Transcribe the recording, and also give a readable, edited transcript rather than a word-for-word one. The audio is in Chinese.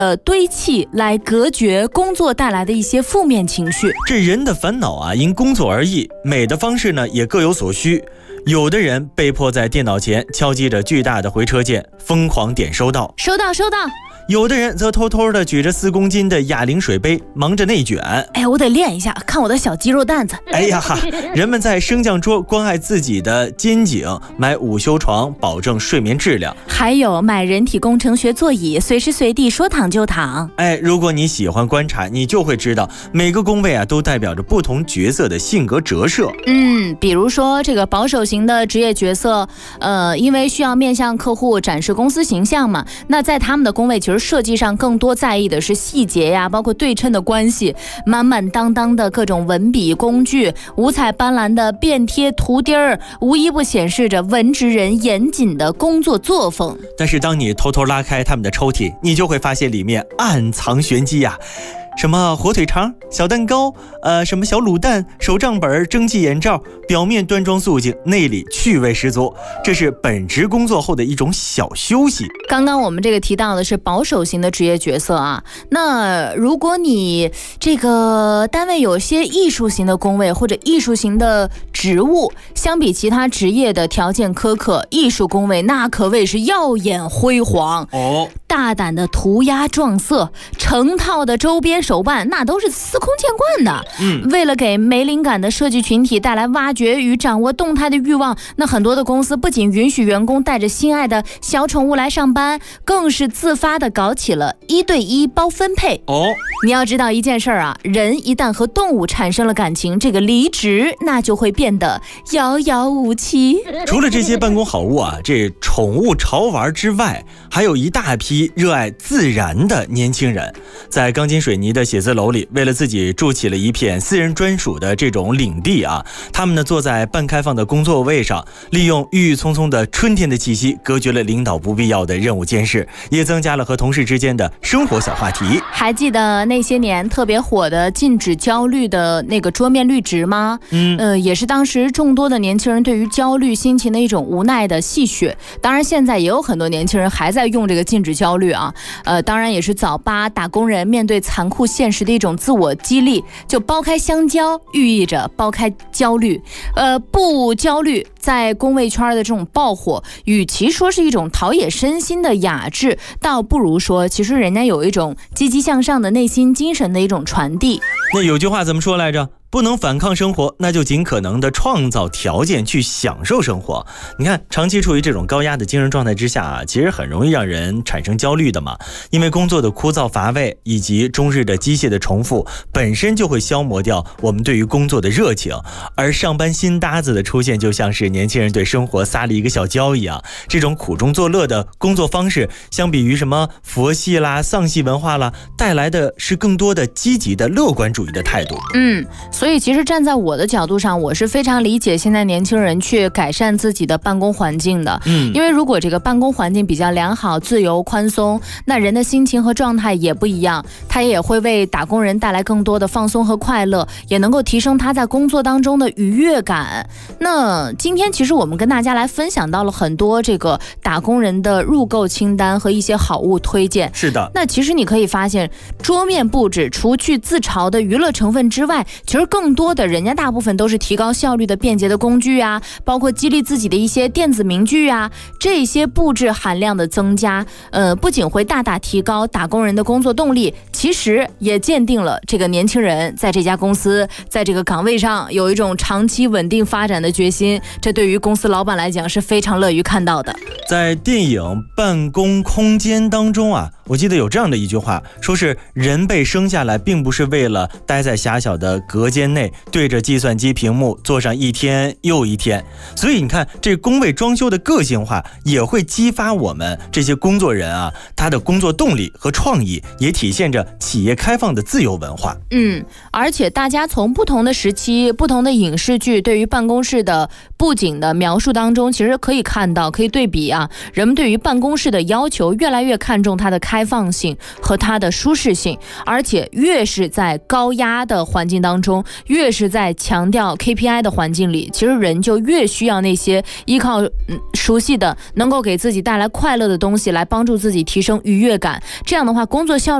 堆砌来隔绝工作带来的一些负面情绪。 这人的烦恼啊，因工作而异，美的方式呢也各有所需。有的人被迫在电脑前敲击着巨大的回车键，疯狂点收到。有的人则偷偷地举着4公斤的哑铃水杯，忙着内卷。 哎，我得练一下，看我的小肌肉蛋子。 哎呀哈，人们在升降桌关爱自己的肩颈，买午休床保证睡眠质量， 还有买人体工程学座椅，随时随地说躺就躺。 哎，如果你喜欢观察，你就会知道每个宫位啊都代表着不同角色的性格折射。 比如说这个保守型的职业角色，因为需要面向客户展示公司形象嘛，那在他们的宫位其实设计上更多在意的是细节呀，包括对称的关系，满满当当的各种文笔工具，五彩斑斓的便贴图钉儿，无一不显示着文职人严谨的工作作风。 但是当你偷偷拉开他们的抽屉，你就会发现里面暗藏玄机呀。什么火腿肠、小蛋糕，什么小卤蛋、手账本、蒸汽眼罩，表面端庄肃静，内里趣味十足。这是本职工作后的一种小休息。 刚刚我们这个提到的是保守型的职业角色啊，那如果你这个单位有些艺术型的工位或者艺术型的职务，相比其他职业的条件苛刻，艺术工位那可谓是耀眼辉煌哦。大胆的涂鸦撞色，成套的周边手办，那都是司空见惯的。为了给没灵感的设计群体带来挖掘与掌握动态的欲望，那很多的公司不仅允许员工带着心爱的小宠物来上班，更是自发的搞起了1对1包分配。你要知道一件事啊，人一旦和动物产生了感情，这个离职那就会变得遥遥无期。 除了这些办公好物啊，这宠物潮玩之外，还有一大批热爱自然的年轻人，在钢筋水泥的写字楼里，为了自己筑起了一片私人专属的这种领地啊，他们呢坐在半开放的工作位上，利用郁郁葱葱的春天的气息，隔绝了领导不必要的任务监视，也增加了和同事之间的生活小话题。 还记得那些年特别火的禁止焦虑的那个桌面绿植吗？也是当时众多的年轻人对于焦虑心情的一种无奈的戏谑。当然现在也有很多年轻人还在用这个禁止焦虑啊，当然也是早八打工人面对残酷现实的一种自我激励。就剥开香蕉寓意着剥开焦虑，不焦虑在工位圈的这种爆火，与其说是一种陶冶身心的雅致，倒不如说其实人家有一种积极向上的内心精神的一种传递。 那有句话怎么说来着？不能反抗生活，那就尽可能的创造条件去享受生活。你看，长期处于这种高压的精神状态之下啊，其实很容易让人产生焦虑的嘛。因为工作的枯燥乏味以及终日的机械的重复，本身就会消磨掉我们对于工作的热情。而上班新搭子的出现，就像是年轻人对生活撒了一个小娇一样。这种苦中作乐的工作方式，相比于什么佛系啦、丧系文化啦，带来的是更多的积极的乐观主义的态度。 所以其实站在我的角度上，我是非常理解现在年轻人去改善自己的办公环境的。因为如果这个办公环境比较良好、自由、宽松，那人的心情和状态也不一样，他也会为打工人带来更多的放松和快乐，也能够提升他在工作当中的愉悦感。那今天其实我们跟大家来分享到了很多这个打工人的入购清单和一些好物推荐。 是的， 那其实你可以发现，桌面布置除去自嘲的娱乐成分之外，其实更多的人家大部分都是提高效率的便捷的工具啊，包括激励自己的一些电子名句啊，这些布置含量的增加，不仅会大大提高打工人的工作动力，其实也鉴定了这个年轻人在这家公司在这个岗位上有一种长期稳定发展的决心，这对于公司老板来讲是非常乐于看到的。 在电影《办公空间》当中啊，我记得有这样的一句话，说是人被生下来并不是为了待在狭小的隔间内对着计算机屏幕坐上一天又一天。所以你看，这工位装修的个性化也会激发我们这些工作人啊，他的工作动力和创意，也体现着企业开放的自由文化。 而且大家从不同的时期、不同的影视剧对于办公室的布景的描述当中，其实可以看到，可以对比啊，人们对于办公室的要求越来越看重它的开开放性和它的舒适性，而且越是在高压的环境当中，越是在强调 KPI 的环境里，其实人就越需要那些依靠熟悉的能够给自己带来快乐的东西来帮助自己提升愉悦感，这样的话工作效率